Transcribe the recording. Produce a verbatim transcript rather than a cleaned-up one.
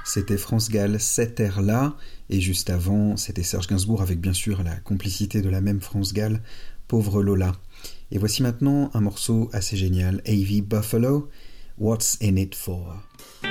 c'était France Gall, cette air-là, et juste avant, c'était Serge Gainsbourg avec bien sûr la complicité de la même France Gall, Pauvre Lola. Et voici maintenant un morceau assez génial, A V Buffalo, What's in it for?